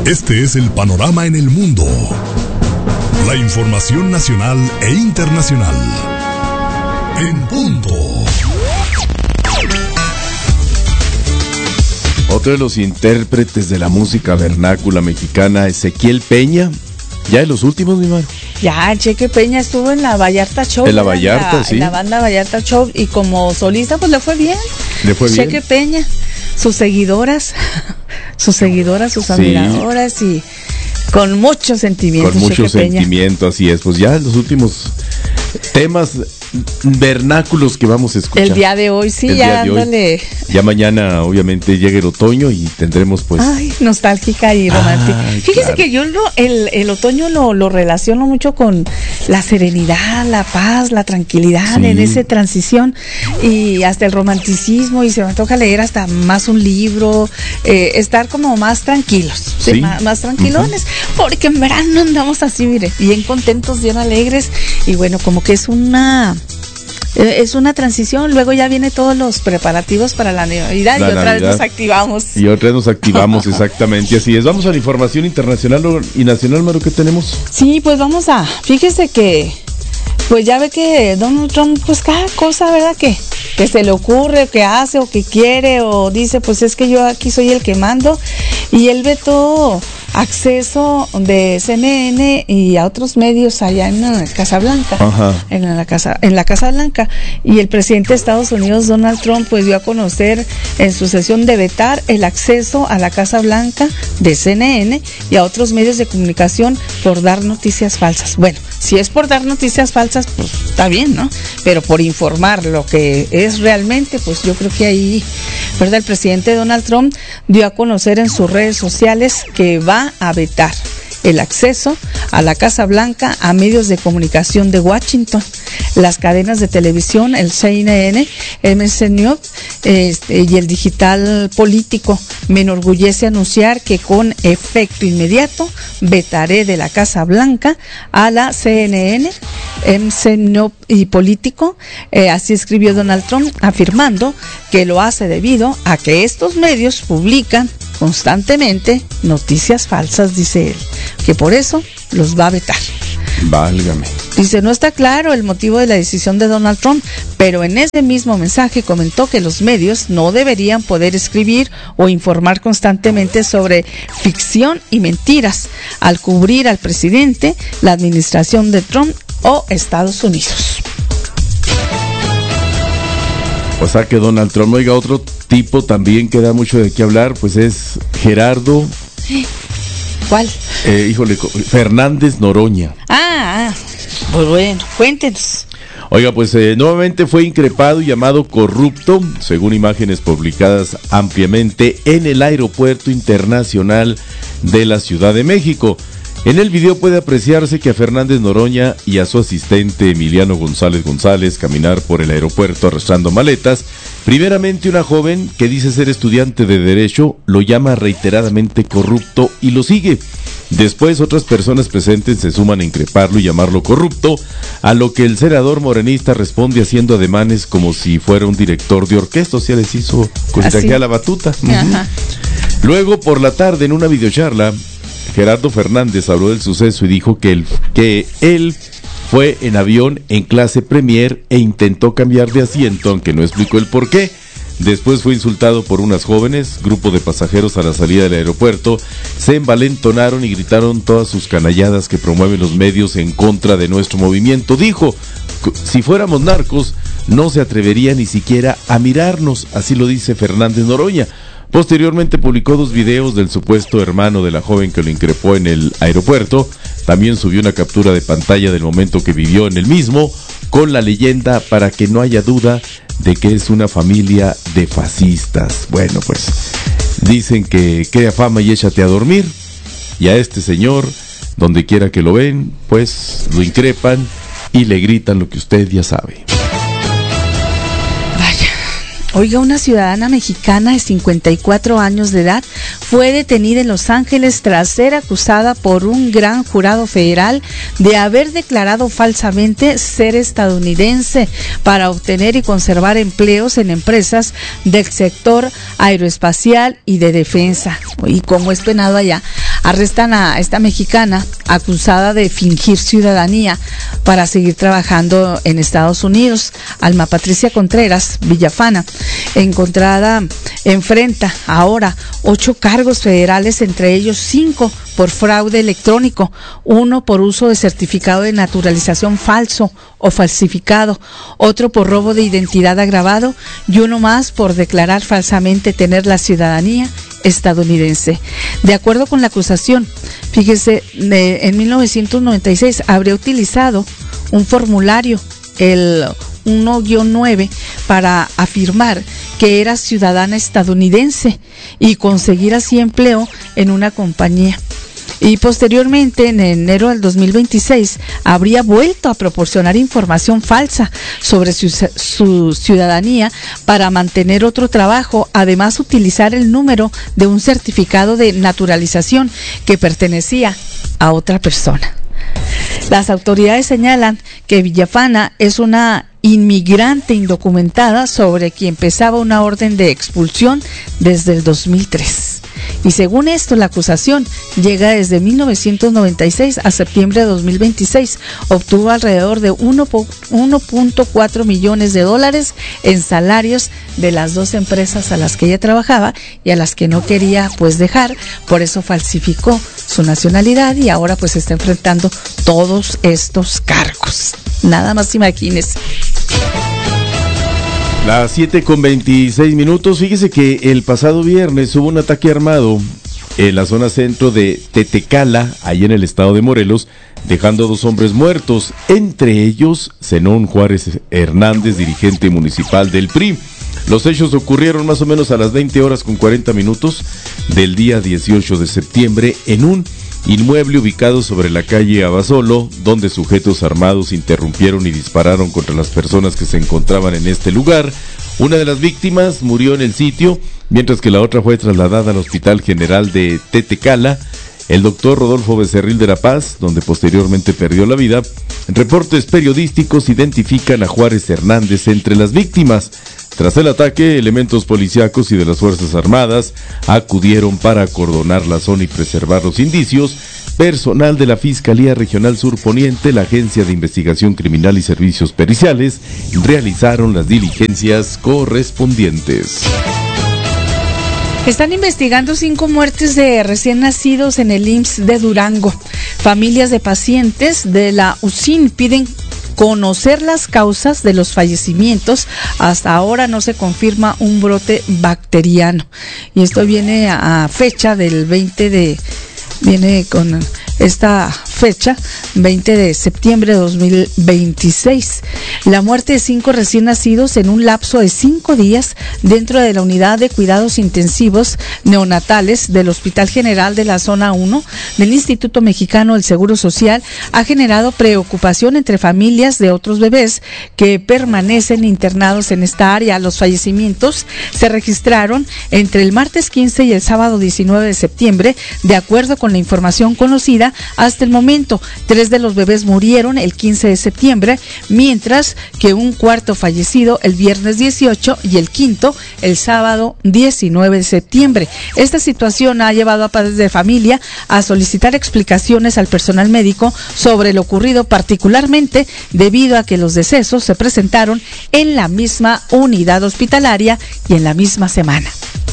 Este es el panorama en el mundo. La información nacional e internacional. En punto. Otro de los intérpretes de la música vernácula mexicana, Ezequiel Peña, ya de los últimos, mi madre. Ya, Cheque Peña estuvo en la Vallarta Show. En la Vallarta, sí. En la banda Vallarta Show, y como solista, pues le fue bien. Cheque Peña, sus seguidoras, sus admiradoras, y con mucho sentimiento. Con mucho sentimiento, así es. Pues ya los últimos temas vernáculos que vamos a escuchar. El día de hoy, sí, ya ándale. Ya mañana, obviamente, llega el otoño y tendremos, pues... Ay, nostálgica y romántica. Fíjese, claro, que yo el otoño lo relaciono mucho con la serenidad, la paz, la tranquilidad, sí, en esa transición, y hasta el romanticismo, y se me toca leer hasta más un libro, estar como más tranquilos, ¿sí? Más tranquilones, porque en verano andamos así, mire, bien contentos, bien alegres, y bueno, como que es una transición. Luego ya viene todos los preparativos para la Navidad, y otra vez nos activamos. Y otra vez nos activamos, exactamente, así es. Vamos a la información internacional y nacional, Maru, ¿qué tenemos? Sí, pues fíjese que, pues ya ve que Donald Trump, pues cada cosa, ¿verdad? Que se le ocurre, que hace, o que quiere, o dice, pues es que yo aquí soy el que mando, y él vetó acceso de CNN y a otros medios allá en la Casa Blanca. Ajá. En la Casa Blanca, y el presidente de Estados Unidos, Donald Trump, pues dio a conocer en su sesión de vetar el acceso a la Casa Blanca de CNN y a otros medios de comunicación por dar noticias falsas. Bueno, si es por dar noticias falsas, pues está bien, ¿no? Pero por informar lo que es realmente, pues yo creo que ahí, ¿verdad? El presidente Donald Trump dio a conocer en sus redes sociales que va a vetar el acceso a la Casa Blanca a medios de comunicación de Washington. Las cadenas de televisión, el CNN, MC News y el digital político. Me enorgullece anunciar que con efecto inmediato vetaré de la Casa Blanca a la CNN, MC News y político. Así escribió Donald Trump, afirmando que lo hace debido a que estos medios publican constantemente noticias falsas, dice él, que por eso los va a vetar. Válgame. Dice, no está claro el motivo de la decisión de Donald Trump, pero en ese mismo mensaje comentó que los medios no deberían poder escribir o informar constantemente sobre ficción y mentiras al cubrir al presidente, la administración de Trump o Estados Unidos. O sea que Donald Trump, oiga, otro tipo también que da mucho de qué hablar, pues es Gerardo. ¿Cuál? Fernández Noroña. Pues bueno, cuéntenos. Oiga, pues nuevamente fue increpado y llamado corrupto, según imágenes publicadas ampliamente en el Aeropuerto Internacional de la Ciudad de México. En el video puede apreciarse que a Fernández Noroña y a su asistente Emiliano González caminar por el aeropuerto arrastrando maletas. Primeramente, una joven que dice ser estudiante de Derecho lo llama reiteradamente corrupto y lo sigue. Después, otras personas presentes se suman a increparlo y llamarlo corrupto, a lo que el senador morenista responde haciendo ademanes como si fuera un director de orquesta, o sea, les hizo a la batuta. Ajá. Luego, por la tarde, en una videocharla, Gerardo Fernández habló del suceso y dijo que él fue en avión en clase Premier e intentó cambiar de asiento, aunque no explicó el por qué. Después fue insultado por unas jóvenes, grupo de pasajeros a la salida del aeropuerto, se envalentonaron y gritaron todas sus canalladas que promueven los medios en contra de nuestro movimiento. Dijo, si fuéramos narcos, no se atrevería ni siquiera a mirarnos, así lo dice Fernández Noroña. Posteriormente publicó 2 videos del supuesto hermano de la joven que lo increpó en el aeropuerto. También subió una captura de pantalla del momento que vivió en el mismo, con la leyenda para que no haya duda de que es una familia de fascistas. Bueno, pues dicen que crea fama y échate a dormir. Y a este señor, donde quiera que lo ven, pues lo increpan y le gritan lo que usted ya sabe. Oiga, una ciudadana mexicana de 54 años de edad fue detenida en Los Ángeles tras ser acusada por un gran jurado federal de haber declarado falsamente ser estadounidense para obtener y conservar empleos en empresas del sector aeroespacial y de defensa. ¿Y cómo es penado allá? Arrestan a esta mexicana acusada de fingir ciudadanía para seguir trabajando en Estados Unidos. Alma Patricia Contreras Villafana, enfrenta ahora 8 cargos federales, entre ellos 5 por fraude electrónico, 1 por uso de certificado de naturalización falso o falsificado, otro por robo de identidad agravado y 1 más por declarar falsamente tener la ciudadanía estadounidense. De acuerdo con la acusación, fíjese, en 1996 habría utilizado un formulario, el 1-9, para afirmar que era ciudadana estadounidense y conseguir así empleo en una compañía. Y posteriormente, en enero del 2026, habría vuelto a proporcionar información falsa sobre su ciudadanía para mantener otro trabajo, además utilizar el número de un certificado de naturalización que pertenecía a otra persona. Las autoridades señalan que Villafana es una inmigrante indocumentada sobre quien pesaba una orden de expulsión desde el 2003. Y según esto, la acusación llega desde 1996 a septiembre de 2026. Obtuvo alrededor de 1.4 millones de dólares en salarios de las 2 empresas a las que ella trabajaba y a las que no quería pues dejar. Por eso falsificó su nacionalidad y ahora pues está enfrentando todos estos cargos. Nada más imagínense. Las 7:26. Fíjese que el pasado viernes hubo un ataque armado en la zona centro de Tetecala, ahí en el estado de Morelos, dejando a 2 hombres muertos, entre ellos Zenón Juárez Hernández, dirigente municipal del PRI. Los hechos ocurrieron más o menos a las 20:40 del día 18 de septiembre en un inmueble ubicado sobre la calle Abasolo, donde sujetos armados interrumpieron y dispararon contra las personas que se encontraban en este lugar. Una de las víctimas murió en el sitio, mientras que la otra fue trasladada al Hospital General de Tetecala. El doctor Rodolfo Becerril de la Paz, donde posteriormente perdió la vida. Reportes periodísticos identifican a Juárez Hernández entre las víctimas. Tras el ataque, elementos policíacos y de las Fuerzas Armadas acudieron para acordonar la zona y preservar los indicios. Personal de la Fiscalía Regional Sur Poniente, la Agencia de Investigación Criminal y Servicios Periciales realizaron las diligencias correspondientes. Están investigando 5 muertes de recién nacidos en el IMSS de Durango. Familias de pacientes de la UCIN piden conocer las causas de los fallecimientos. Hasta ahora no se confirma un brote bacteriano. Y esto viene a fecha del 20 de viene con esta fecha, 20 de septiembre de 2026. La muerte de 5 recién nacidos en un lapso de 5 días dentro de la unidad de cuidados intensivos neonatales del Hospital General de la Zona 1 del Instituto Mexicano del Seguro Social ha generado preocupación entre familias de otros bebés que permanecen internados en esta área. Los fallecimientos se registraron entre el martes 15 y el sábado 19 de septiembre, de acuerdo con la información conocida hasta el momento. 3 de los bebés murieron el 15 de septiembre, mientras que un cuarto fallecido el viernes 18 y el quinto el sábado 19 de septiembre. Esta situación ha llevado a padres de familia a solicitar explicaciones al personal médico sobre lo ocurrido, particularmente debido a que los decesos se presentaron en la misma unidad hospitalaria y en la misma semana.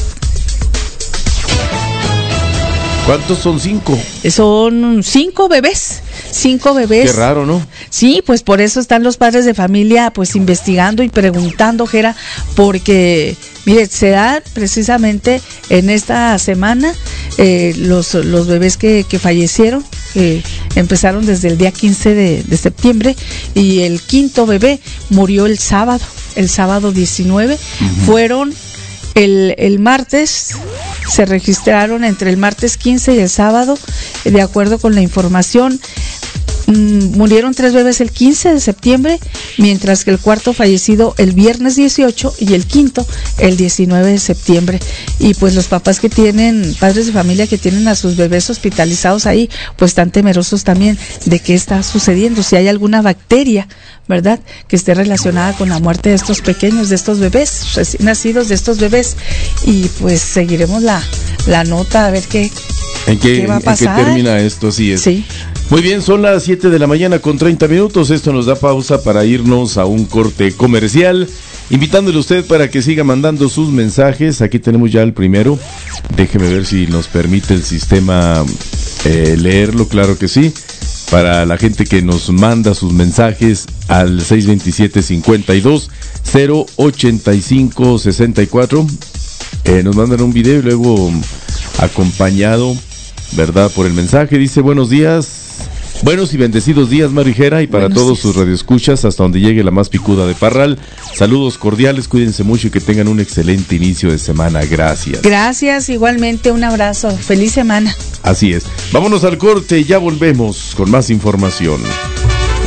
¿Cuántos son? 5. Son 5 bebés. 5 bebés. Qué raro, ¿no? Sí, pues por eso están los padres de familia pues investigando y preguntando, Jera, porque mire, se da precisamente en esta semana los bebés que fallecieron, empezaron desde el día 15 de septiembre, y el quinto bebé murió el sábado 19. Fueron el martes, se registraron entre el martes 15 y el sábado, de acuerdo con la información. Murieron 3 bebés el 15 de septiembre, mientras que el cuarto fallecido el viernes 18 y el quinto el 19 de septiembre. Y pues los papás que tienen, padres de familia que tienen a sus bebés hospitalizados ahí, pues están temerosos también de qué está sucediendo, si hay alguna bacteria, ¿verdad?, que esté relacionada con la muerte de estos pequeños, de estos bebés, recién nacidos de estos bebés. Y pues seguiremos la nota a ver qué ¿En qué va a pasar? ¿En qué termina esto? Así es. Sí. Muy bien, son las 7 de la mañana con 30 minutos. Esto nos da pausa para irnos a un corte comercial. Invitándole a usted para que siga mandando sus mensajes. Aquí tenemos ya el primero. Déjeme ver si nos permite el sistema leerlo, claro que sí. Para la gente que nos manda sus mensajes al 627-52-085-64. Nos mandan un video y luego acompañado, ¿verdad?, por el mensaje. Dice: buenos días. Buenos y bendecidos días, Marijera, y para todos sus radioescuchas hasta donde llegue la más picuda de Parral. Saludos cordiales, cuídense mucho y que tengan un excelente inicio de semana. Gracias. Gracias, igualmente un abrazo. Feliz semana. Así es. Vámonos al corte y ya volvemos con más información.